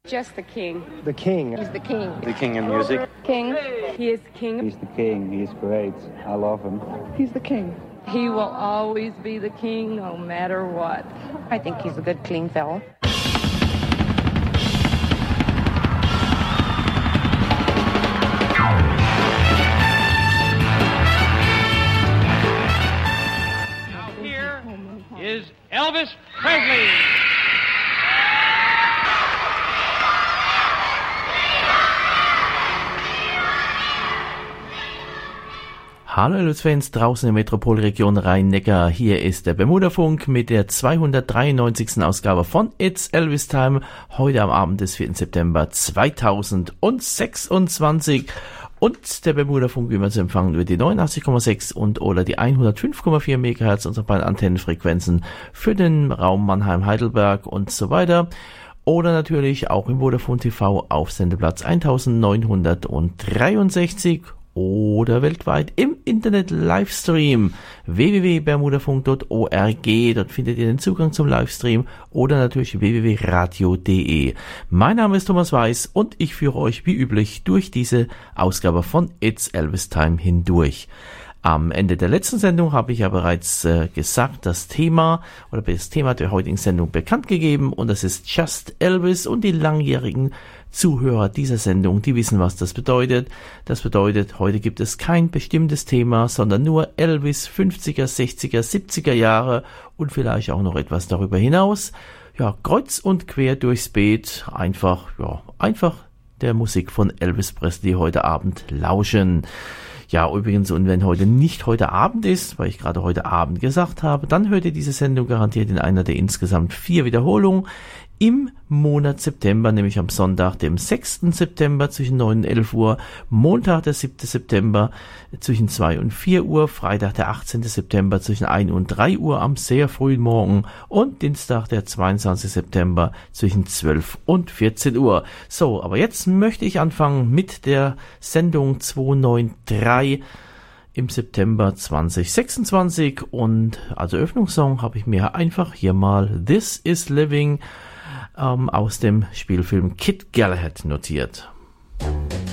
Just the king. The king. He's the king. The king in music. King. He is king. He's the king. He's great. I love him. He's the king. He will always be the king no matter what. I think he's a good, clean fellow. Now here is Elvis Presley. Hallo Elvis-Fans draußen in der Metropolregion Rhein-Neckar, hier ist der Bermuda-Funk mit der 293. Ausgabe von It's Elvis Time, heute am Abend des 4. September 2026 und der Bermuda-Funk wie immer zu empfangen über die 89,6 und oder die 105,4 MHz unserer beiden Antennenfrequenzen für den Raum Mannheim-Heidelberg und so weiter. Oder natürlich auch im Vodafone TV auf Sendeplatz 1963 oder weltweit im Internet Livestream www.bermudafunk.org. Dort findet ihr den Zugang zum Livestream oder natürlich www.radio.de. Mein Name ist Thomas Weiß und ich führe euch wie üblich durch diese Ausgabe von It's Elvis Time hindurch. Am Ende der letzten Sendung habe ich ja bereits gesagt, das Thema der heutigen Sendung bekannt gegeben und das ist Just Elvis und die langjährigen Zuhörer dieser Sendung, die wissen, was das bedeutet. Das bedeutet, heute gibt es kein bestimmtes Thema, sondern nur Elvis 50er, 60er, 70er Jahre und vielleicht auch noch etwas darüber hinaus. Ja, kreuz und quer durchs Beet, einfach der Musik von Elvis Presley heute Abend lauschen. Ja, übrigens, und wenn nicht heute Abend ist, weil ich gerade heute Abend gesagt habe, dann hört ihr diese Sendung garantiert in einer der insgesamt 4 Wiederholungen im Monat September, nämlich am Sonntag, dem 6. September zwischen 9 und 11 Uhr, Montag, der 7. September zwischen 2 und 4 Uhr, Freitag, der 18. September zwischen 1 und 3 Uhr am sehr frühen Morgen und Dienstag, der 22. September zwischen 12 und 14 Uhr. So, aber jetzt möchte ich anfangen mit der Sendung 293 im September 2026 und als Eröffnungssong habe ich mir einfach hier mal This Is Living aus dem Spielfilm Kid Galahad notiert.